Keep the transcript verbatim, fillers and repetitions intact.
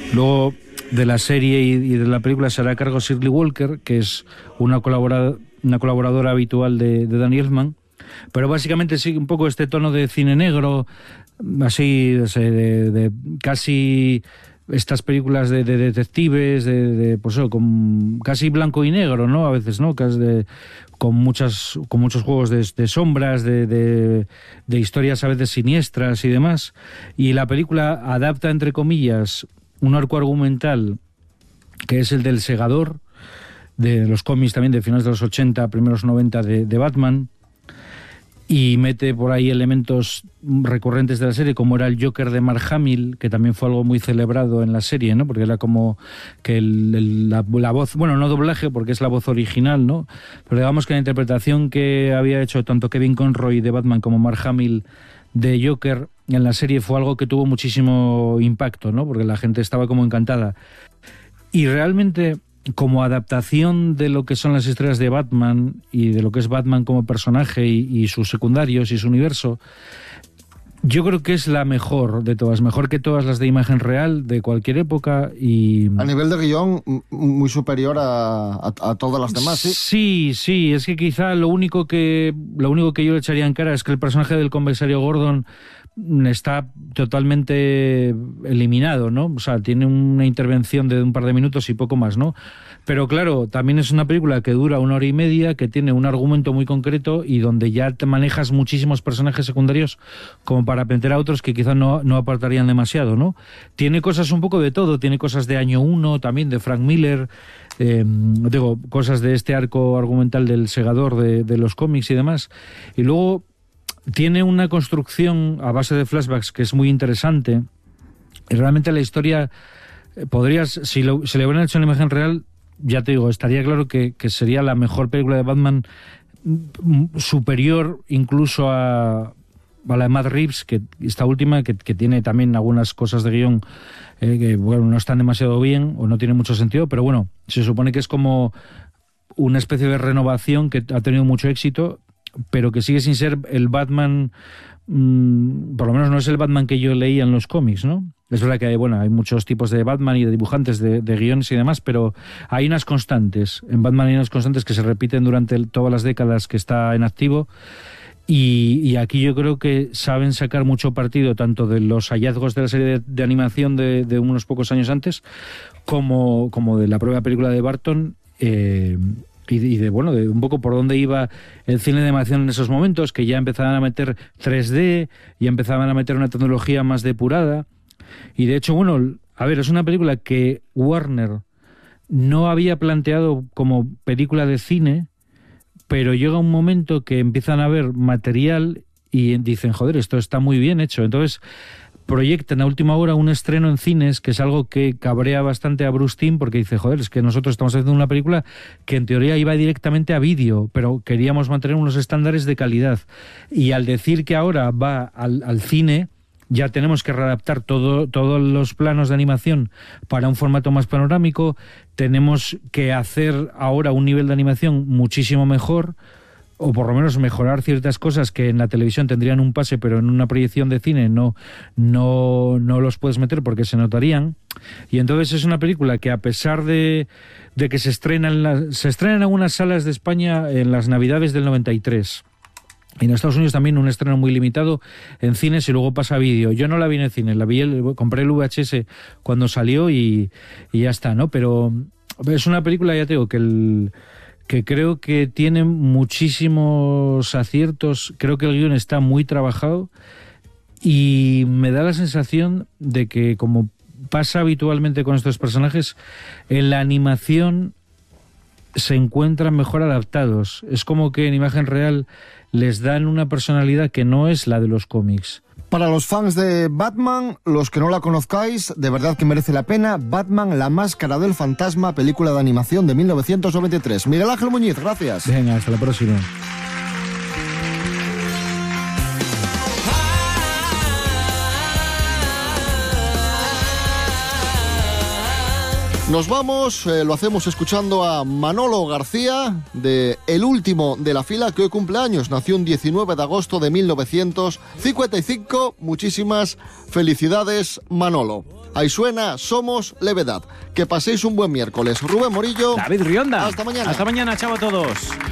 Luego, de la serie y, y de la película se hará cargo Shirley Walker, que es una, colabora, una colaboradora habitual de, de Danny Elfman, pero básicamente sigue un poco este tono de cine negro, así, de, de, de casi estas películas de, de detectives, de, de pues eso, con casi blanco y negro, ¿no? A veces, ¿no? Casi de, con muchas, con muchos juegos de, de sombras, de, de, de historias a veces siniestras y demás. Y la película adapta, entre comillas, un arco argumental que es el del segador, de los cómics también de finales de los ochenta, primeros noventa de, de Batman, y mete por ahí elementos recurrentes de la serie, como era el Joker de Mark Hamill, que también fue algo muy celebrado en la serie, ¿no? Porque era como que el, el, la, la voz, bueno, no doblaje, porque es la voz original, ¿no? Pero digamos que la interpretación que había hecho tanto Kevin Conroy de Batman como Mark Hamill de Joker en la serie fue algo que tuvo muchísimo impacto, ¿no? Porque la gente estaba como encantada. Y realmente, como adaptación de lo que son las historias de Batman y de lo que es Batman como personaje y, y sus secundarios y su universo, yo creo que es la mejor de todas, mejor que todas las de imagen real de cualquier época. Y a nivel de guión, muy superior a, a, a todas las demás, ¿sí? Sí, sí, es que quizá lo único que lo único que yo le echaría en cara es que el personaje del comisario Gordon está totalmente eliminado, ¿no? O sea, tiene una intervención de un par de minutos y poco más, ¿no? Pero claro, también es una película que dura una hora y media, que tiene un argumento muy concreto y donde ya te manejas muchísimos personajes secundarios como para meter a otros que quizás no, no aportarían demasiado, ¿no? Tiene cosas un poco de todo, tiene cosas de Año uno, también de Frank Miller, eh, digo, cosas de este arco argumental del segador de, de los cómics y demás. Y luego tiene una construcción a base de flashbacks que es muy interesante. Y realmente la historia, podrías, si, lo, si le hubieran hecho en imagen real, ya te digo, estaría claro que, que sería la mejor película de Batman, superior incluso a, a la de Matt Reeves, que esta última, que, que tiene también algunas cosas de guión eh, que bueno, no están demasiado bien o no tienen mucho sentido, pero bueno, se supone que es como una especie de renovación que ha tenido mucho éxito, pero que sigue sin ser el Batman, mmm, por lo menos no es el Batman que yo leía en los cómics, ¿no? Es verdad que hay, bueno, hay muchos tipos de Batman y de dibujantes de, de guiones y demás, pero hay unas constantes. En Batman hay unas constantes que se repiten durante el, todas las décadas que está en activo. Y, y aquí yo creo que saben sacar mucho partido tanto de los hallazgos de la serie de, de animación de, de unos pocos años antes, como, como de la propia película de Burton, eh, y de, y de, bueno, de un poco por dónde iba el cine de animación en esos momentos, que ya empezaban a meter tres D, y empezaban a meter una tecnología más depurada. Y de hecho, bueno, a ver, es una película que Warner no había planteado como película de cine, pero llega un momento que empiezan a ver material y dicen, joder, esto está muy bien hecho. Entonces proyectan a última hora un estreno en cines, que es algo que cabrea bastante a Bruce Timm, porque dice, joder, es que nosotros estamos haciendo una película que en teoría iba directamente a vídeo, pero queríamos mantener unos estándares de calidad. Y al decir que ahora va al, al cine, ya tenemos que readaptar todo, todos los planos de animación para un formato más panorámico, tenemos que hacer ahora un nivel de animación muchísimo mejor, o por lo menos mejorar ciertas cosas que en la televisión tendrían un pase, pero en una proyección de cine no, no, no los puedes meter porque se notarían. Y entonces es una película que, a pesar de, de que se estrena, en la, se estrena en algunas salas de España en las Navidades del noventa y tres, y en Estados Unidos también un estreno muy limitado en cines y luego pasa a vídeo. Yo no la vi en el cine, la vi el, compré el V H S cuando salió y, y ya está, ¿no? Pero es una película, ya te digo, que el... que creo que tiene muchísimos aciertos, creo que el guión está muy trabajado y me da la sensación de que, como pasa habitualmente con estos personajes, en la animación se encuentran mejor adaptados. Es como que en imagen real les dan una personalidad que no es la de los cómics. Para los fans de Batman, los que no la conozcáis, de verdad que merece la pena. Batman, la máscara del fantasma, película de animación de mil novecientos noventa y tres. Miguel Ángel Muñiz, gracias. Venga, hasta la próxima. Nos vamos, eh, lo hacemos escuchando a Manolo García, de El Último de la Fila, que hoy cumple años. Nació un diecinueve de agosto de mil novecientos cincuenta y cinco. Muchísimas felicidades, Manolo. Ahí suena Somos Levedad. Que paséis un buen miércoles. Rubén Morillo. David Rionda. Hasta mañana. Hasta mañana, chao a todos.